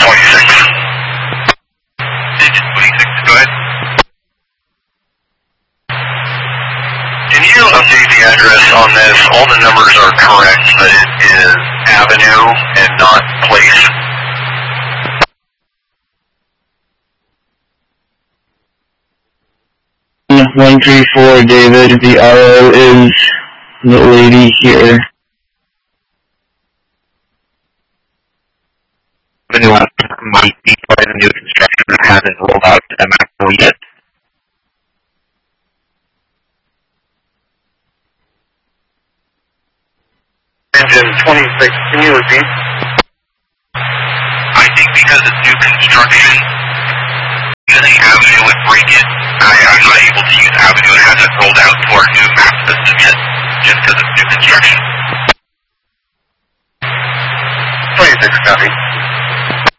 26. Digit 26, go ahead. Can you update the address on this? All the numbers are correct, but it is Avenue and not Place. 134, David. The RO is the lady here. Avenue might be part of the new construction that hasn't rolled out to MXO yet. Engine 26, can you repeat? I think because it's new construction, using Avenue would break it. I'm not able to use Avenue. It hasn't rolled out to our new map system yet, just because it's new construction. 26, copy.